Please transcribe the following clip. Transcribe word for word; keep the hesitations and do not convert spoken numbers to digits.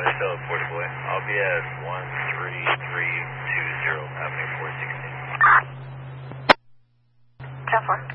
boy, still at forty boy. I'll be at one three three two zero, Avenue four sixteen. ten four.